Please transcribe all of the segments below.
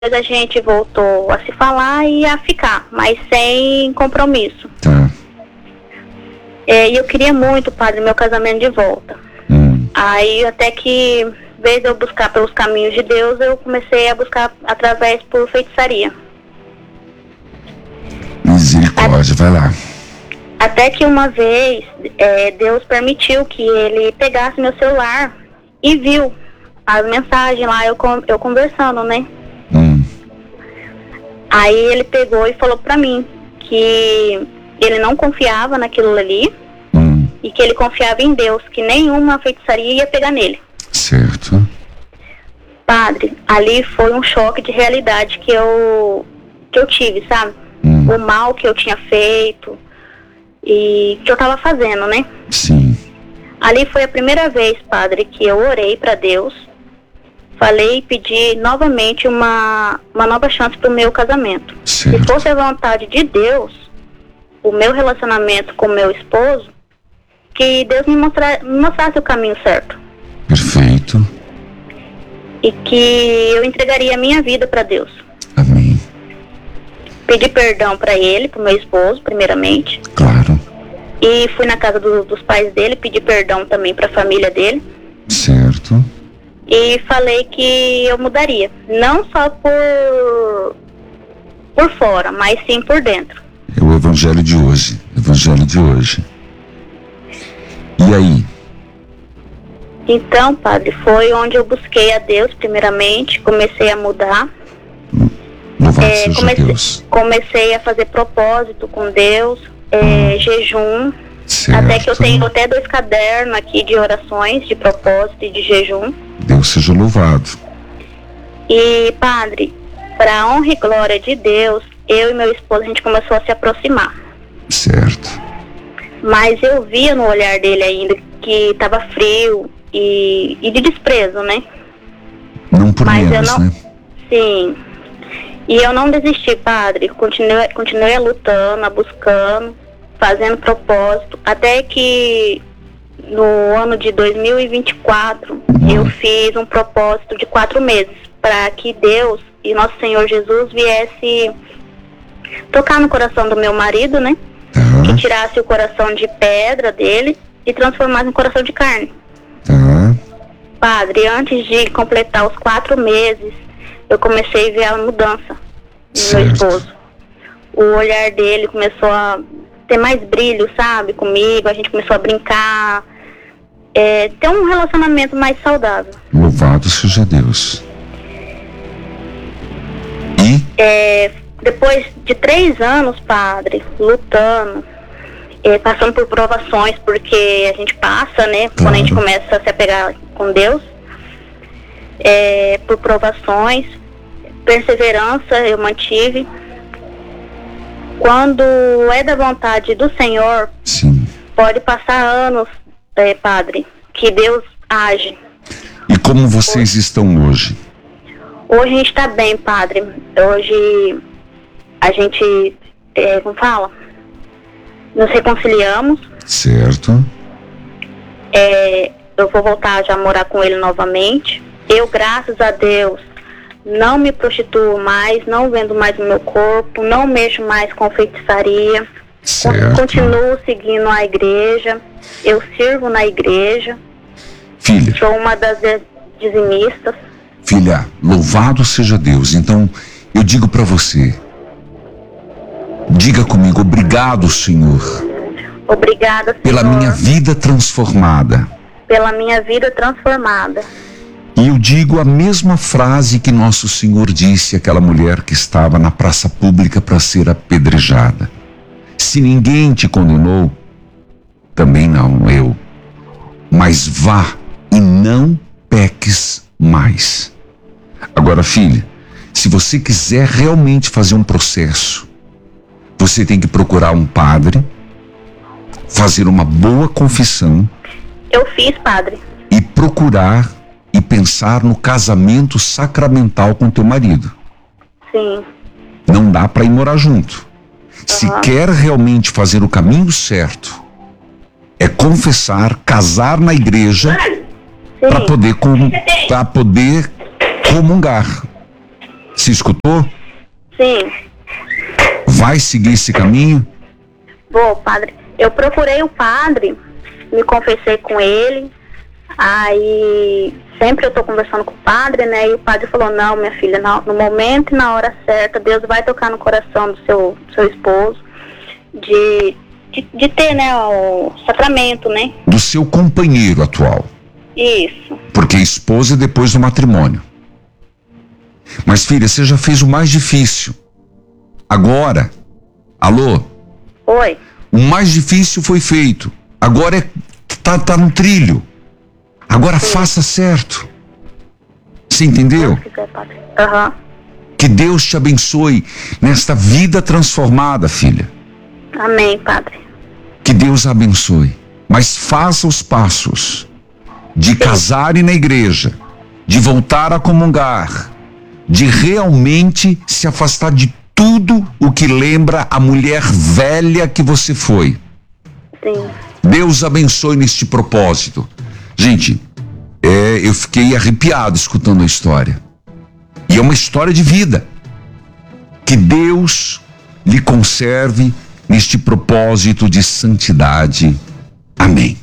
a gente voltou a se falar e a ficar, mas sem compromisso. Tá. E eu queria muito, padre, meu casamento de volta. Aí até que, em vez de eu buscar pelos caminhos de Deus, eu comecei a buscar através por feitiçaria. Misericórdia, vai lá. Até que uma vez, Deus permitiu que ele pegasse meu celular e viu as mensagens lá, eu conversando, né? Aí ele pegou e falou pra mim que ele não confiava naquilo ali e que ele confiava em Deus, que nenhuma feitiçaria ia pegar nele. Certo. Padre, ali foi um choque de realidade que eu tive, sabe? O mal que eu tinha feito e que eu tava fazendo, né? Sim. Ali foi a primeira vez, padre, que eu orei pra Deus, falei e pedi novamente uma nova chance pro meu casamento. Certo. Se fosse a vontade de Deus, o meu relacionamento com o meu esposo, que Deus me mostrasse o caminho certo. Perfeito. E que eu entregaria a minha vida pra Deus. Amém. Pedi perdão pra ele, pro meu esposo, primeiramente. Claro. E fui na casa dos pais dele, pedi perdão também pra família dele. Certo. E falei que eu mudaria. Não só por fora, mas sim por dentro. É o evangelho de hoje. Evangelho de hoje. E aí? Então, padre, foi onde eu busquei a Deus primeiramente, comecei a mudar. Louvado seja Deus. Comecei a fazer propósito com Deus, jejum. Certo. Até que eu tenho até 2 cadernos aqui de orações, de propósito e de jejum. Deus seja louvado. E, padre, para honra e glória de Deus, eu e meu esposo, a gente começou a se aproximar. Certo. Mas eu via no olhar dele ainda que estava frio e de desprezo, né? Não por Mas menos, né? Sim. E eu não desisti, padre. Continuei lutando, buscando, fazendo propósito, até que no ano de 2024 eu fiz um propósito de 4 meses para que Deus e Nosso Senhor Jesus viesse tocar no coração do meu marido, né? Que tirasse o coração de pedra dele e transformasse em coração de carne. Padre, antes de completar os 4 meses, eu comecei a ver a mudança no meu esposo. O olhar dele começou a ter mais brilho, sabe, comigo, a gente começou a brincar, ter um relacionamento mais saudável. Louvado seja Deus. E? Depois de 3 anos, padre, lutando, passando por provações, porque a gente passa, né, claro, quando a gente começa a se apegar com Deus, por provações, perseverança eu mantive. Quando é da vontade do Senhor, sim, pode passar anos, padre, que Deus age. E como vocês estão hoje? Hoje a gente está bem, padre. Hoje a gente, como fala? Nos reconciliamos. Certo. Eu vou voltar já a morar com ele novamente. Eu, graças a Deus, não me prostituo mais, não vendo mais o meu corpo, não mexo mais com feitiçaria. Certo. Continuo seguindo a igreja, eu sirvo na igreja. Filha. Sou uma das dizimistas. Filha, louvado seja Deus. Então, eu digo para você, diga comigo, obrigado, Senhor. Obrigada, Senhor. Pela minha vida transformada. Pela minha vida transformada. E eu digo a mesma frase que nosso Senhor disse àquela mulher que estava na praça pública para ser apedrejada. Se ninguém te condenou, também não eu. Mas vá e não peques mais. Agora, filha, se você quiser realmente fazer um processo, você tem que procurar um padre, fazer uma boa confissão. Eu fiz, padre. E procurar e pensar no casamento sacramental com teu marido. Sim. Não dá para ir morar junto. Se quer realmente fazer o caminho certo, é confessar, casar na igreja para poder comungar. Se escutou? Sim. Vai seguir esse caminho? Vou, padre. Eu procurei o padre, me confessei com ele, aí sempre eu tô conversando com o padre, né? E o padre falou, não, minha filha, no momento e na hora certa, Deus vai tocar no coração do seu esposo de ter, né, o sacramento, né? Do seu companheiro atual. Isso. Porque esposa é depois do matrimônio. Mas, filha, você já fez o mais difícil. Agora, alô? Oi. O mais difícil foi feito. Agora tá no trilho. Agora faça certo. Você entendeu? Aham. Que Deus te abençoe nesta vida transformada, filha. Amém, padre. Que Deus a abençoe. Mas faça os passos de casar na igreja, de voltar a comungar, de realmente se afastar de tudo o que lembra a mulher velha que você foi. Sim. Deus abençoe neste propósito. Gente, eu fiquei arrepiado escutando a história. E é uma história de vida. Que Deus lhe conserve neste propósito de santidade. Amém.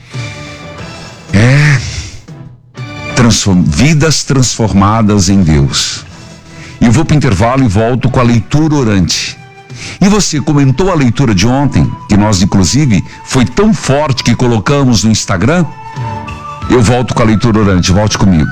Vidas transformadas em Deus. E eu vou para o intervalo e volto com a leitura orante. E você comentou a leitura de ontem, que nós inclusive foi tão forte que colocamos no Instagram? Eu volto com a leitura orante, volte comigo.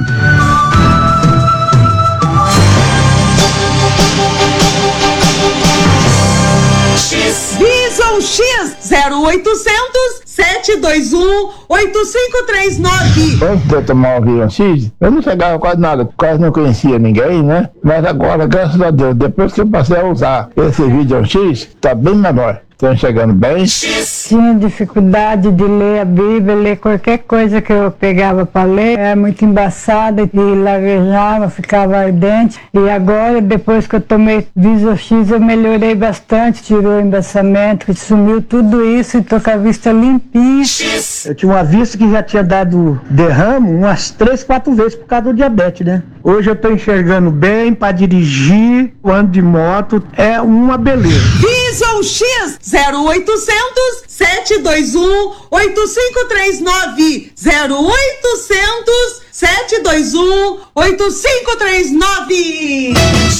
Vision X 0800 721 8539. Antes de eu tomar o Vision X, eu não chegava quase nada, quase não conhecia ninguém, né? Mas agora, graças a Deus, depois que eu passei a usar esse Vision X, tá bem menor. Estou enxergando bem. Tinha dificuldade de ler a Bíblia, ler qualquer coisa que eu pegava para ler. Era muito embaçada e lavejava, ficava ardente. E agora, depois que eu tomei Vision X, eu melhorei bastante. Tirou o embaçamento, sumiu tudo isso e tô com a vista limpinha. Eu tinha uma vista que já tinha dado derrame umas 3, 4 vezes por causa do diabetes, né? Hoje eu tô enxergando bem para dirigir, ando de moto, é uma beleza. Vision X 0800 721 8539. 0800 721 8539.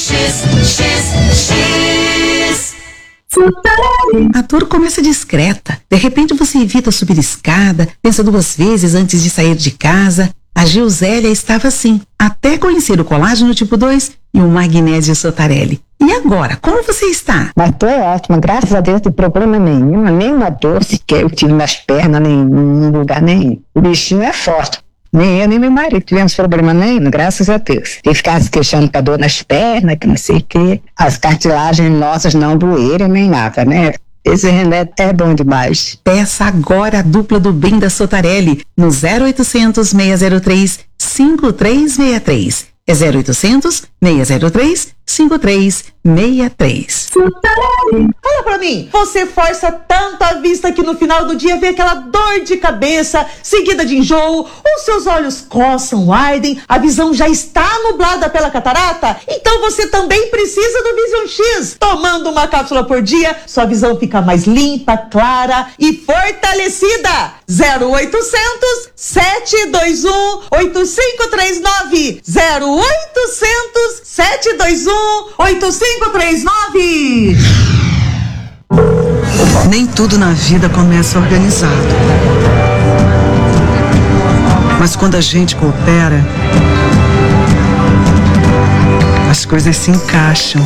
A dor começa discreta. De repente você evita subir escada, pensa 2 vezes antes de sair de casa. A Gilzélia estava assim, até conhecer o colágeno tipo 2 e o magnésio Sotarelli. E agora, como você está? Mas tô ótima, graças a Deus, não tem problema nenhum, nenhuma dor sequer eu tive nas pernas, nem em lugar nenhum. O bichinho é forte. Nem eu, nem meu marido tivemos problema nenhum, graças a Deus. E ficava se queixando com a dor nas pernas, que não sei o quê. As cartilagens nossas não doeram nem nada, né? Esse remédio é bom demais. Peça agora a dupla do bem da Sotarelli no 0800 603 5363. É 0800 603 5363. Fala pra mim, você força tanto a vista que no final do dia vê aquela dor de cabeça, seguida de enjoo, os seus olhos coçam, ardem, a visão já está nublada pela catarata? Então você também precisa do Vision X. Tomando uma cápsula por dia, sua visão fica mais limpa, clara e fortalecida. 0800 721 8539. 0800 721 8539. Nem tudo na vida começa organizado. Mas quando a gente coopera, as coisas se encaixam.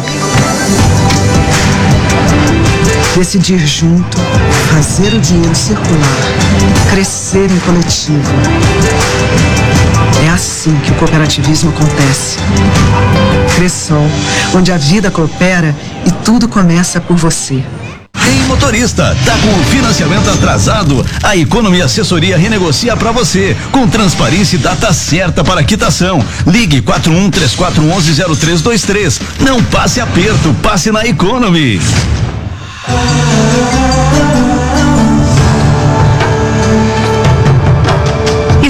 Decidir junto, fazer o dinheiro circular, crescer em coletivo. É assim que o cooperativismo acontece. Cressol, onde a vida coopera e tudo começa por você. Ei, motorista, tá com o financiamento atrasado? A Economy Assessoria renegocia pra você, com transparência e data certa para quitação. Ligue 4134110323. Não passe aperto, passe na Economy.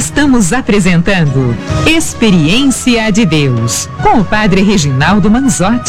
Estamos apresentando Experiência de Deus com o Padre Reginaldo Manzotti.